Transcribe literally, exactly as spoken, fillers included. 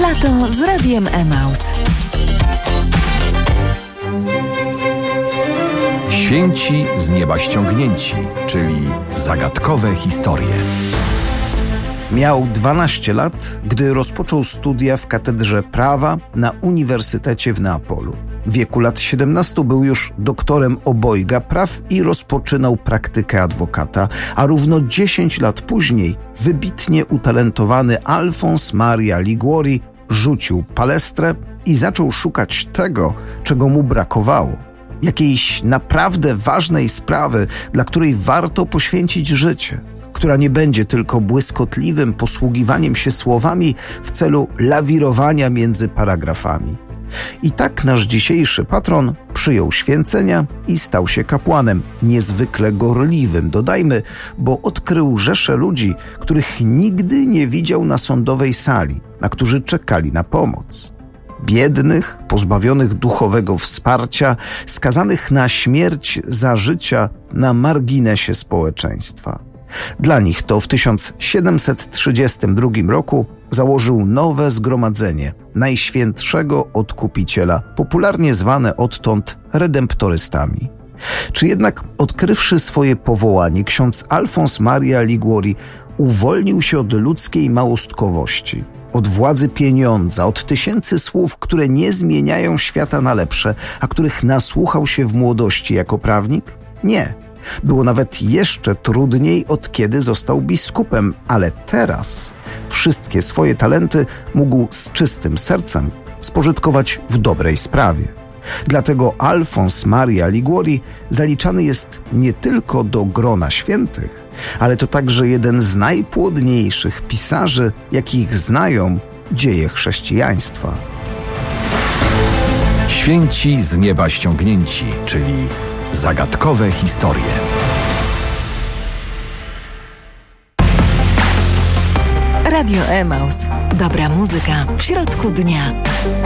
Lato z Radiem Emaus. Święci z nieba ściągnięci, czyli zagadkowe historie. Miał dwanaście lat, gdy rozpoczął studia w katedrze prawa na Uniwersytecie w Neapolu. W wieku lat siedemnastu był już doktorem obojga praw i rozpoczynał praktykę adwokata, a równo dziesięć lat później wybitnie utalentowany Alfons Maria Liguori rzucił palestrę i zaczął szukać tego, czego mu brakowało. Jakiejś naprawdę ważnej sprawy, dla której warto poświęcić życie, która nie będzie tylko błyskotliwym posługiwaniem się słowami w celu lawirowania między paragrafami. I tak nasz dzisiejszy patron przyjął święcenia i stał się kapłanem, niezwykle gorliwym, dodajmy, bo odkrył rzeszę ludzi, których nigdy nie widział na sądowej sali, a którzy czekali na pomoc. Biednych, pozbawionych duchowego wsparcia, skazanych na śmierć za życia na marginesie społeczeństwa. Dla nich to w tysiąc siedemset trzydziestym drugim roku założył nowe zgromadzenie Najświętszego Odkupiciela, popularnie zwane odtąd redemptorystami. Czy jednak odkrywszy swoje powołanie, ksiądz Alfons Maria Liguori uwolnił się od ludzkiej małostkowości, od władzy pieniądza, od tysięcy słów, które nie zmieniają świata na lepsze, a których nasłuchał się w młodości jako prawnik? Nie. Było nawet jeszcze trudniej, od kiedy został biskupem, ale teraz wszystkie swoje talenty mógł z czystym sercem spożytkować w dobrej sprawie. Dlatego Alfons Maria Liguori zaliczany jest nie tylko do grona świętych, ale to także jeden z najpłodniejszych pisarzy, jakich znają dzieje chrześcijaństwa. Święci z nieba ściągnięci, czyli zagadkowe historie. Radio Emaus. Dobra muzyka w środku dnia.